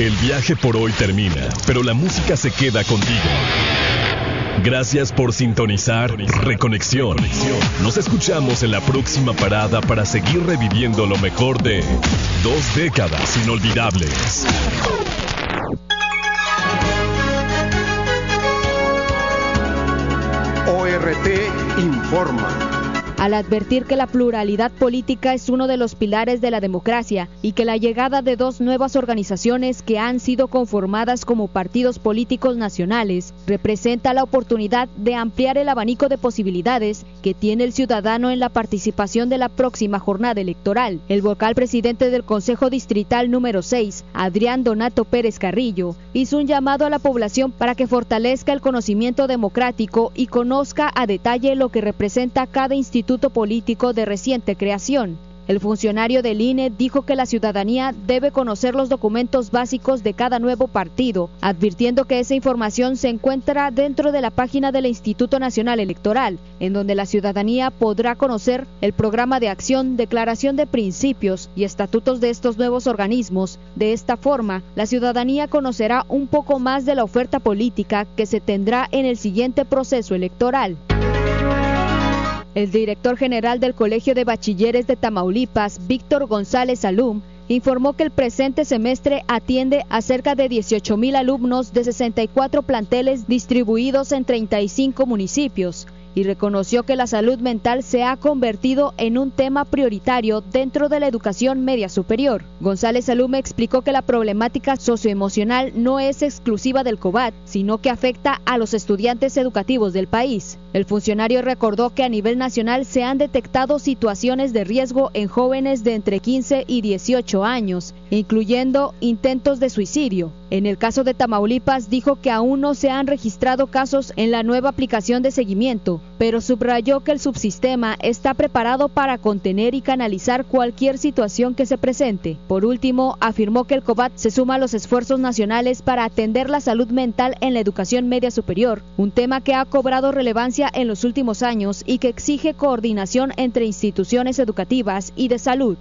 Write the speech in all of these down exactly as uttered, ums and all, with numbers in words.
El viaje por hoy termina, pero la música se queda contigo. Gracias por sintonizar Reconexión. Nos escuchamos en la próxima parada para seguir reviviendo lo mejor de dos décadas inolvidables. O R T informa. Al advertir que la pluralidad política es uno de los pilares de la democracia y que la llegada de dos nuevas organizaciones que han sido conformadas como partidos políticos nacionales representa la oportunidad de ampliar el abanico de posibilidades que tiene el ciudadano en la participación de la próxima jornada electoral. El vocal presidente del Consejo Distrital número seis, Adrián Donato Pérez Carrillo, hizo un llamado a la población para que fortalezca el conocimiento democrático y conozca a detalle lo que representa cada instituto político de reciente creación. El funcionario del I N E dijo que la ciudadanía debe conocer los documentos básicos de cada nuevo partido, advirtiendo que esa información se encuentra dentro de la página del Instituto Nacional Electoral, en donde la ciudadanía podrá conocer el programa de acción, declaración de principios y estatutos de estos nuevos organismos. De esta forma, la ciudadanía conocerá un poco más de la oferta política que se tendrá en el siguiente proceso electoral. El director general del Colegio de Bachilleres de Tamaulipas, Víctor González Salum, informó que el presente semestre atiende a cerca de dieciocho mil alumnos de sesenta y cuatro planteles distribuidos en treinta y cinco municipios, y reconoció que la salud mental se ha convertido en un tema prioritario dentro de la educación media superior. González Salum explicó que la problemática socioemocional no es exclusiva del COBAT, sino que afecta a los estudiantes educativos del país. El funcionario recordó que a nivel nacional se han detectado situaciones de riesgo en jóvenes de entre quince y dieciocho años, incluyendo intentos de suicidio. En el caso de Tamaulipas, dijo que aún no se han registrado casos en la nueva aplicación de seguimiento, pero subrayó que el subsistema está preparado para contener y canalizar cualquier situación que se presente. Por último, afirmó que el COBAT se suma a los esfuerzos nacionales para atender la salud mental en la educación media superior, un tema que ha cobrado relevancia en los últimos años y que exige coordinación entre instituciones educativas y de salud.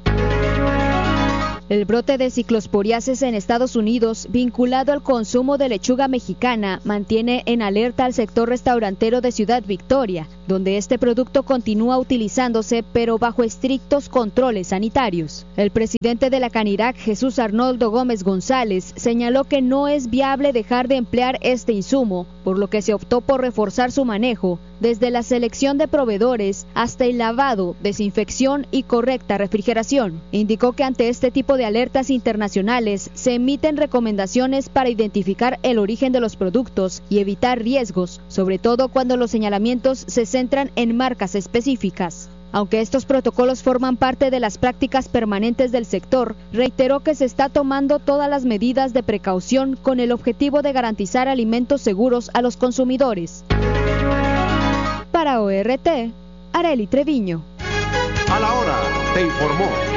El brote de ciclosporiasis en Estados Unidos, vinculado al consumo de lechuga mexicana, mantiene en alerta al sector restaurantero de Ciudad Victoria, donde este producto continúa utilizándose, pero bajo estrictos controles sanitarios. El presidente de la Canirac, Jesús Arnoldo Gómez González, señaló que no es viable dejar de emplear este insumo, por lo que se optó por reforzar su manejo, desde la selección de proveedores hasta el lavado, desinfección y correcta refrigeración. Indicó que ante este tipo de alertas internacionales se emiten recomendaciones para identificar el origen de los productos y evitar riesgos, sobre todo cuando los señalamientos se centran en marcas específicas. Aunque estos protocolos forman parte de las prácticas permanentes del sector, reiteró que se está tomando todas las medidas de precaución con el objetivo de garantizar alimentos seguros a los consumidores. Para O R T, Arely Treviño. A la hora, te informó